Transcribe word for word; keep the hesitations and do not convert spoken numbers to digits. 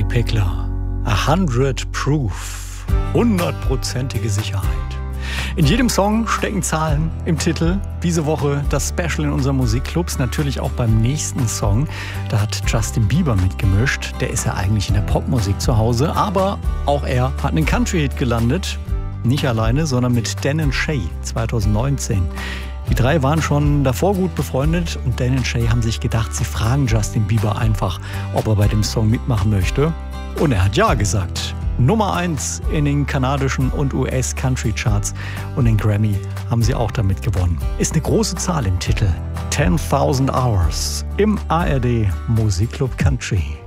Pickler. A hundred Proof. Hundertprozentige Sicherheit. In jedem Song stecken Zahlen im Titel. Diese Woche das Special in unseren Musikclubs. Natürlich auch beim nächsten Song. Da hat Justin Bieber mitgemischt. Der ist ja eigentlich in der Popmusik zu Hause. Aber auch er hat einen Country-Hit gelandet. Nicht alleine, sondern mit Dan and Shay zwanzig neunzehn. Die drei waren schon davor gut befreundet und Dan und Shay haben sich gedacht, sie fragen Justin Bieber einfach, ob er bei dem Song mitmachen möchte. Und er hat ja gesagt. Nummer eins in den kanadischen und U S-Country-Charts und den Grammy haben sie auch damit gewonnen. Ist eine große Zahl im Titel. ten thousand Hours im A R D Musikclub Country.